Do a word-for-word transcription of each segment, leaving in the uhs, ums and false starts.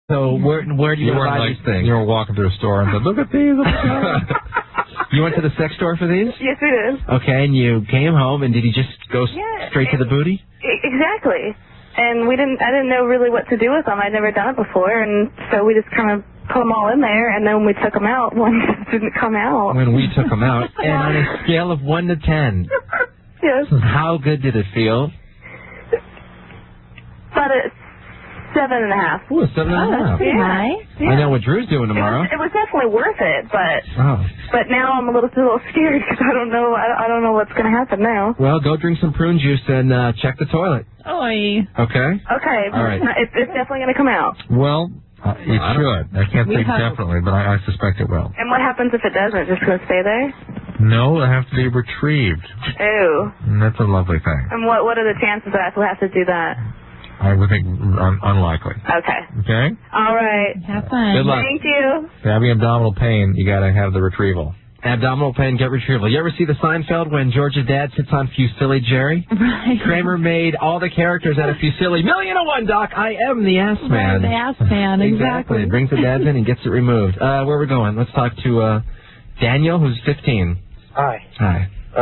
So where where do you, you buy like, these things? You were walking through a store and said, look at these. Look at You went to the sex store for these? Yes, we did. Okay, and you came home, and did you just go Yeah, straight to the booty? Exactly. And we didn't. I didn't know really what to do with them. I'd never done it before, and so we just kind of put them all in there, and then when we took them out, one just didn't come out. When we took them out, and on a scale of one to ten, yes. How good did it feel? About a seven and a half. Ooh, a seven and a half. Oh, that's pretty nice. Yeah. I know what Drew's doing tomorrow. It was, it was definitely worth it, but oh. but now I'm a little, a little scared because I don't know. I, I don't know what's going to happen now. Well, go drink some prune juice and uh, check the toilet. Oy. Okay. Okay. All right. It's, it's definitely going to come out. Well, uh, it I should. I can't say definitely, but I, I suspect it will. And what happens if it doesn't? Just going to stay there? No, it have to be retrieved. Ew. And that's a lovely thing. And what what are the chances that I will have to do that? I would think un unlikely. Okay. Okay? All right. Have fun. Good luck. Thank you. If you're having abdominal pain, you got to have the retrieval. Abdominal pain, get retrieval. You ever see the Seinfeld when George's dad sits on Fusilli Jerry? Right. Kramer made all the characters out of Fusilli. Million to one, Doc. I am the ass man. Right, the ass man, exactly. Exactly. Brings the dads in and gets it removed. Uh, where are we going? Let's talk to uh, Daniel, who's fifteen. Hi. Hi. Uh,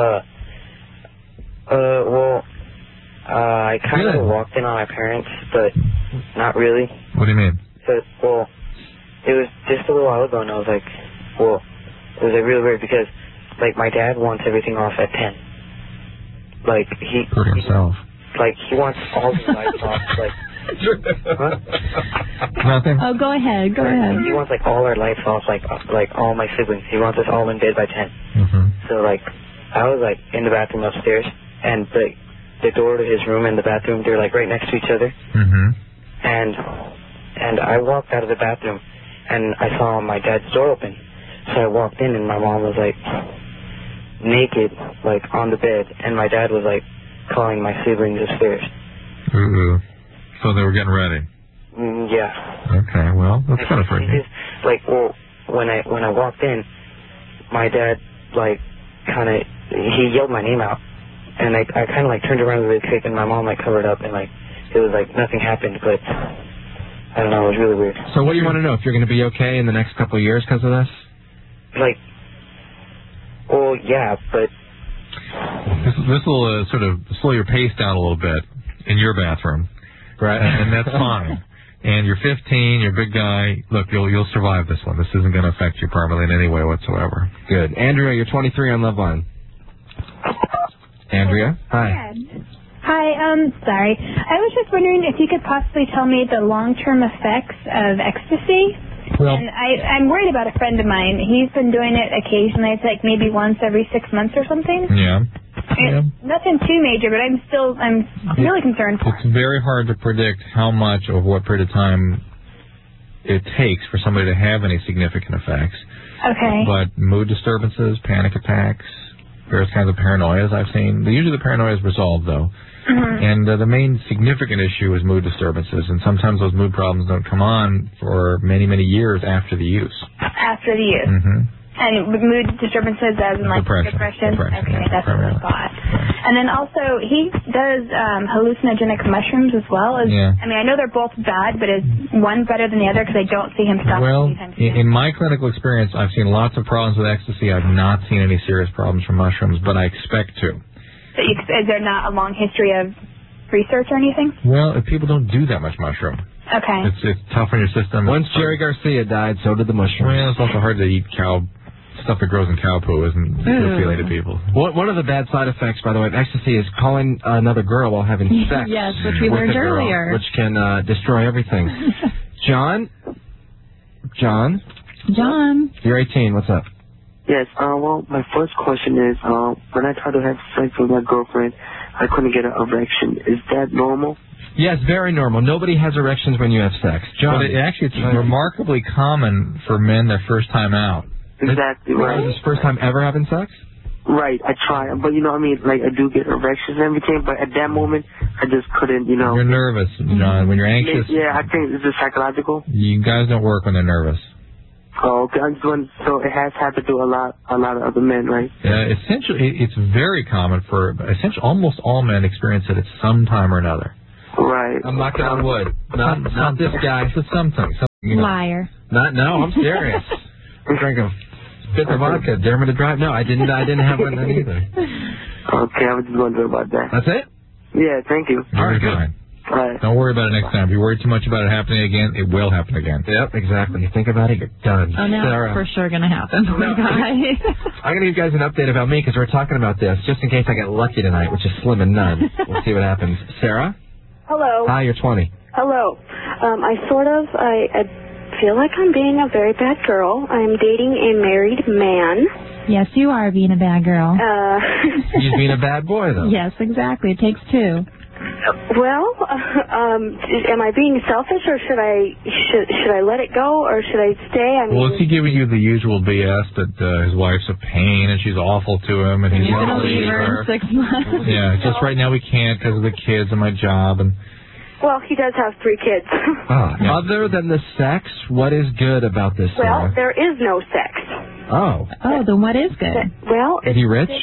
uh, well, uh, I kind of walked in on my parents, but not really. What do you mean? So, well, it was just a little while ago, and I was like, well, it was like really weird because, like, my dad wants everything off at ten. Like, he... For himself. He, like, he wants all the lights off, like... Huh? Nothing? Oh, go ahead, go ahead. He wants, like, all our lights off, like, like all my siblings. He wants us all in bed by ten. Mm-hmm. So, like, I was, like, in the bathroom upstairs, and the, the door to his room and the bathroom, they're, like, right next to each other. Mm-hmm. And, and I walked out of the bathroom, and I saw my dad's door open. So I walked in, and my mom was, like, naked, like, on the bed, and my dad was, like, calling my siblings upstairs. Ooh. So they were getting ready. Mm, yeah. Okay, well, that's kind of He freaky. just, like, well, when I when I walked in, my dad, like, kind of, he yelled my name out, and I, I kind of, like, turned around really quick, and my mom, like, covered up, and, like, it was, like, nothing happened, but I don't know, it was really weird. So what do you want to know? If you're going to be okay in the next couple of years because of this? Like, well, yeah, but... This, this will uh, sort of slow your pace down a little bit in your bathroom. Right. And, and that's fine. And you're fifteen, you're a big guy. Look, you'll you'll survive this one. This isn't going to affect you permanently in any way whatsoever. Good. Andrea, you're twenty-three on Loveline. Andrea? Hi. Hi, um, sorry. I was just wondering if you could possibly tell me the long-term effects of ecstasy. Well, and I, I'm worried about a friend of mine. He's been doing it occasionally. It's like maybe once every six months or something. Yeah. It's nothing too major, but I'm still, I'm really concerned for It's very hard to predict how much of what period of time it takes for somebody to have any significant effects. Okay. But mood disturbances, panic attacks, various kinds of paranoias I've seen. Usually the paranoia is resolved, though. Mm-hmm. And uh, the main significant issue is mood disturbances, and sometimes those mood problems don't come on for many, many years after the use. after the use. Mm-hmm. And mood disturbances as in like Depression. depression? Depression, Okay, yeah, that's what I primarily. thought. And then also, he does um, hallucinogenic mushrooms as well. Is, Yeah. I mean, I know they're both bad, but is one better than the other? Because I don't see him stop Well, anytime soon. in, in my clinical experience, I've seen lots of problems with ecstasy. I've not seen any serious problems from mushrooms, but I expect to. So you, is there not a long history of research or anything? Well, if people don't do that much mushroom, Okay. it's it's tough on your system. Once Jerry Garcia died, so did the mushroom. Well, it's also hard to eat cow stuff that grows in cow poo. Isn't appealing to people. One one of the bad side effects, by the way, of ecstasy is calling another girl while having sex. Yes, which we with learned a girl, earlier. which can uh, destroy everything. John? John? John? You're eighteen. What's up? Yes, uh, well, my first question is, uh, when I try to have sex with my girlfriend, I couldn't get an erection. Is that normal? Yes, very normal. Nobody has erections when you have sex. John? But it, actually, it's remarkably common for men their first time out. Exactly, right. Was this first time ever having sex? Right, I try, but you know what I mean, like I do get erections and everything, but at that moment, I just couldn't, you know. You're nervous, John. When you're anxious, Yeah, I think it's just psychological. you guys don't work when they're nervous. Oh, okay. I'm just wondering, so it has happened to a lot, a lot of other men, right? Uh, essentially, it- it's very common for essentially almost all men experience it at some time or another. Right. I'm knocking on wood. Not, not this guy. But sometimes. You know. Liar. Not, no, I'm serious. I drank a fifth of vodka, dare me to drive. No, I didn't, I didn't have one then either. Okay, I was just wondering about that. That's it? Yeah, thank you. All right, fine. All right. Don't worry about it next time. If you worry too much about it happening again, it will happen again. Yep, exactly. You think about it, you're done. Oh, now Sarah. it's for sure going to happen. No. I'm going to give you guys an update about me because we're talking about this just in case I get lucky tonight, which is slim and none. We'll see what happens. Sarah? Hello. Hi, you're twenty. Hello. Um, I sort of, I, I feel like I'm being a very bad girl. I'm dating a married man. Yes, you are being a bad girl. Uh, He's being a bad boy, though. Yes, exactly. It takes two. well, uh, um, am I being selfish, or should I should should I let it go, or should I stay? I mean, Well, is he giving you the usual B S that uh, his wife's a pain and she's awful to him and he's You're going going to leave her in six months. Yeah, just right now we can't because of the kids and my job. And well, he does have three kids. Ah, Yeah. Other than the sex, what is good about this, Well, Sarah? there is no sex. Oh. Oh, then what is good? Well, Is he rich?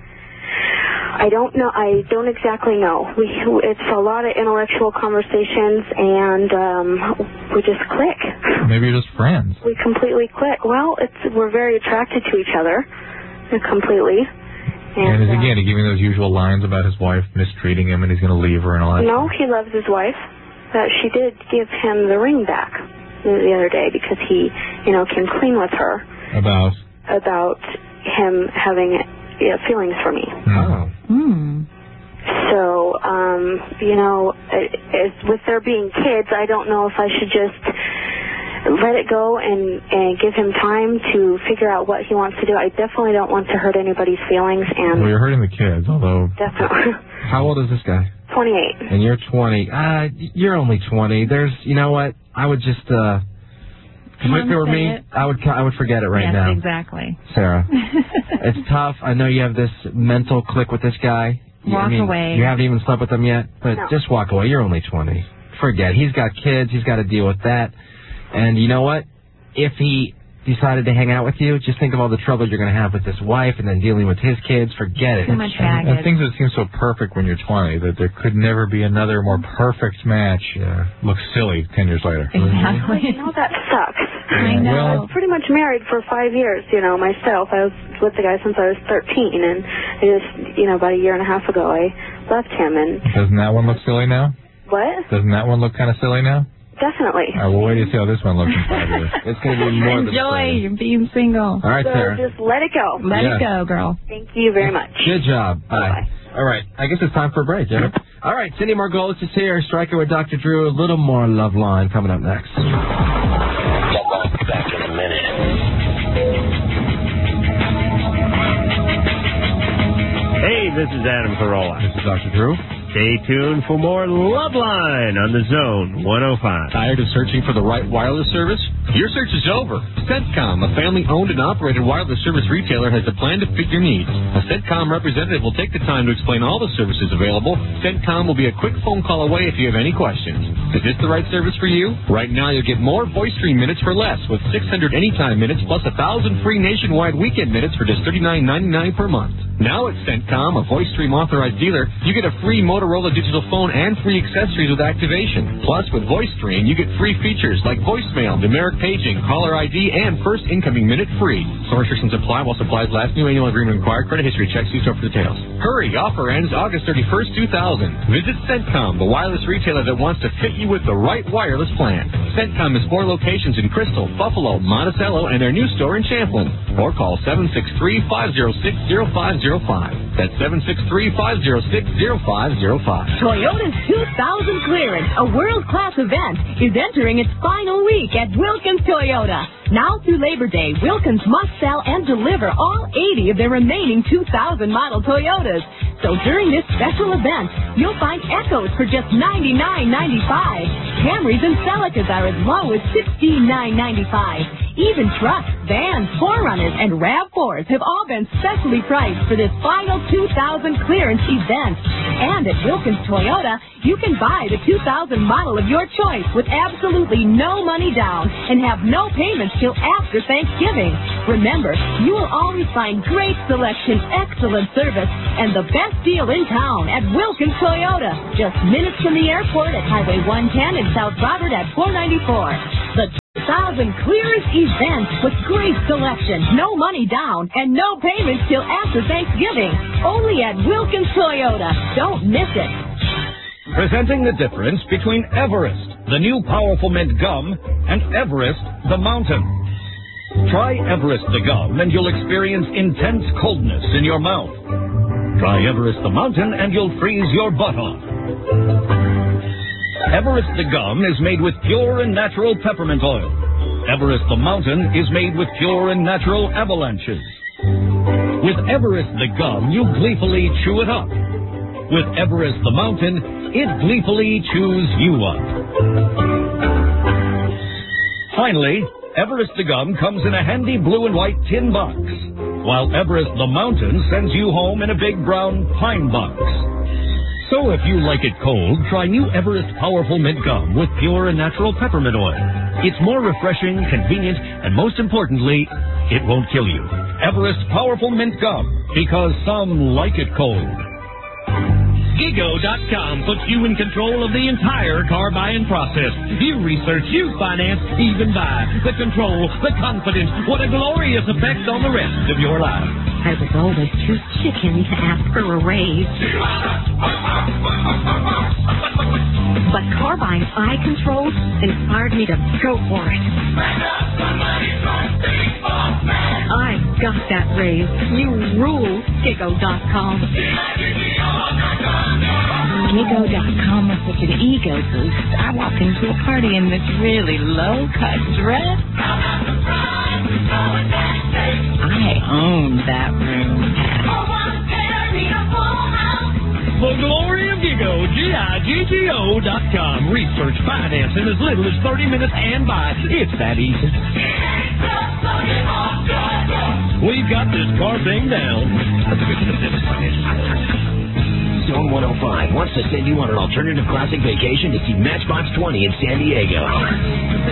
I don't know. I don't exactly know. We it's a lot of intellectual conversations, and um, we just click. maybe you're just friends. We completely click. Well, it's we're very attracted to each other, uh, completely. And, And, is uh, again, he giving those usual lines about his wife mistreating him and he's going to leave her and all that. no, he loves his wife. That she did give him the ring back the other day because he, you know, came clean with her About. about him having yeah, feelings for me. Oh. Hmm. So, um, you know, as with there being kids, I don't know if I should just let it go and, and give him time to figure out what he wants to do. I definitely don't want to hurt anybody's feelings, and Well, you're hurting the kids, although. definitely. How old is this guy? twenty-eight. And you're twenty. Uh, you're only twenty. There's, you know what? I would just, uh, Come if on, it were say me, it. I would, I would forget it right yes, now. exactly. Sarah. It's tough. I know you have this mental click with this guy. Walk I mean, away. You haven't even slept with him yet, but No. just walk away. You're only twenty. Forget. He's got kids. He's got to deal with that. And you know what? If he decided to hang out with you, just think of all the trouble you're going to have with this wife and then dealing with his kids. Forget it. Too much And, and baggage. things that seem so perfect when you're twenty that there could never be another more perfect match. Yeah. Looks silly ten years later. Exactly. You know, that sucks. I Yeah, know. I was pretty much married for five years, you know, myself. I was with the guy since I was thirteen, and I just, you know, about a year and a half ago, I left him, and Doesn't that one look silly now? what? Doesn't that one look kind of silly now? Definitely. All right, well, wait till you see how this one looks in five years. It's going to be more than Enjoy being single. All right, So Sarah. just let it go. Let Yeah. it go, girl. Thank you very much. Good job. Bye. Bye-bye. All right. I guess it's time for a break, yeah? All right. Cindy Margolis is here. Striker with Doctor Drew. A little more Love Line coming up next. Back in a minute. Hey, this is Adam Carolla. This is Doctor Drew. Stay tuned for more Love Line on the Zone one oh five. Tired of searching for the right wireless service? Your search is over. CENTCOM, a family-owned and operated wireless service retailer, has a plan to fit your needs. A CENTCOM representative will take the time to explain all the services available. CENTCOM will be a quick phone call away if you have any questions. Is this the right service for you? Right now, you'll get more voice stream minutes for less with six hundred anytime minutes plus one thousand free nationwide weekend minutes for just thirty-nine ninety-nine per month. Now at CENTCOM, a voice stream authorized dealer, you get a free Motorola digital phone and free accessories with activation. Plus, with voice stream, you get free features like voicemail, numeric paging, caller I D, and first incoming minute free. Some restrictions apply while supplies last. New annual agreement required. Credit history checks. See store for details. Hurry! Offer ends August thirty-first, two thousand. Visit CENTCOM, the wireless retailer that wants to fit you with the right wireless plan. CENTCOM has four locations in Crystal, Buffalo, Monticello, and their new store in Champlin. Or call seven six three, five zero six, zero five zero five. That's seven six three, five zero six, zero five zero five. Toyota's two thousand Clearance, a world-class event, is entering its final week at Wilkins Toyota. Now through Labor Day, Wilkins must sell and deliver all eighty of their remaining two thousand model Toyotas. So during this special event, you'll find Echos for just ninety-nine ninety-five. Camrys and Celicas are as low as sixteen ninety-five. Even trucks, vans, four runners, and RAV fours have all been specially priced for this final two thousand clearance event. And at Wilkins Toyota, you can buy the two thousand model of your choice with absolutely no money down and have no payments till after Thanksgiving. Remember, you will always find great selection, excellent service, and the best deal in town at Wilkins Toyota. Just minutes from the airport at Highway one ten and South Robert at four ninety-four. The event with great selection, no money down, and no payments till after Thanksgiving. Only at Wilkins Toyota. Don't miss it. Presenting the difference between Everest, the new powerful mint gum, and Everest, the mountain. Try Everest the gum and you'll experience intense coldness in your mouth. Try Everest the mountain and you'll freeze your butt off. Everest the gum is made with pure and natural peppermint oil. Everest the mountain is made with pure and natural avalanches. With Everest the gum, you gleefully chew it up. With Everest the mountain, it gleefully chews you up. Finally, Everest the gum comes in a handy blue and white tin box, while Everest the mountain sends you home in a big brown pine box. So if you like it cold, try new Everest Powerful Mint Gum with pure and natural peppermint oil. It's more refreshing, convenient, and most importantly, it won't kill you. Everest Powerful Mint Gum, because some like it cold. Gigo dot com puts you in control of the entire car buying process. You research, you finance, even buy. The control, the confidence, what a glorious effect on the rest of your life. I was always too chicken to ask for a raise. But car buying eye controls inspired me to go for it. I got that raise. You rule, Gigo dot com. Gigo dot com was such an ego boost. I walked into a party in this really low-cut dress. I owned that room. The glory of Gigo, G I G G O dot com. Research, finance in as little as thirty minutes and buy. It's that easy. We've got this car thing down. Zone one oh five wants to send you on an alternative classic vacation to see Matchbox twenty in San Diego.